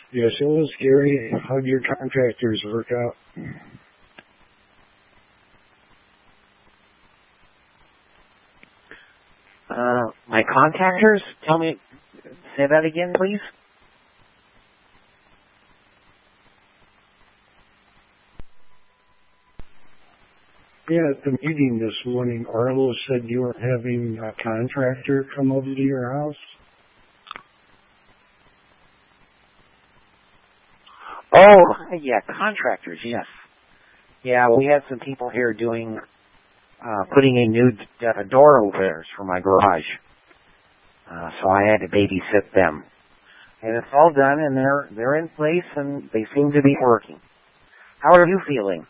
Yes, it was scary. How'd your contractors work out? My contractors? Say that again, please? Yeah, at the meeting this morning, Arlo said you were having a contractor come over to your house. Oh, yeah, contractors, yes. Yeah, we had some people here putting in new door openers for my garage. So I had to babysit them. And it's all done, and they're in place, and they seem to be working. How are you feeling?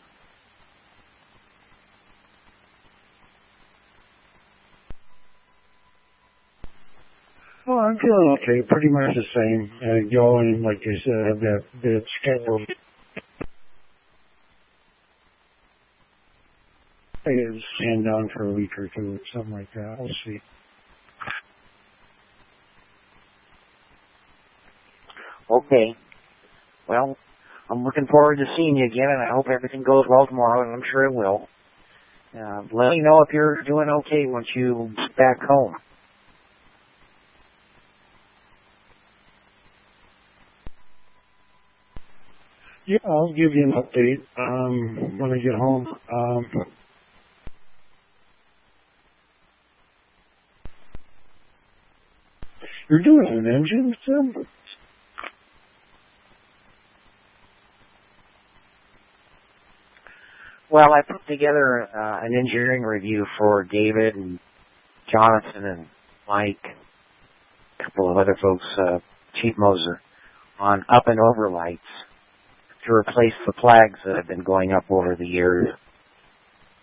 Oh, I'm feeling okay. Pretty much the same. Going, like I said, have that schedule. I could stand down for a week or two, something like that. We'll see. Okay. Well, I'm looking forward to seeing you again, and I hope everything goes well tomorrow, and I'm sure it will. Let me know if you're doing okay once you get back home. Yeah, I'll give you an update when I get home. You're doing an engine, Tim? Well, I put together an engineering review for David and Jonathan and Mike, a couple of other folks, Chief Moser, on up and over lights to replace the flags that have been going up over the years.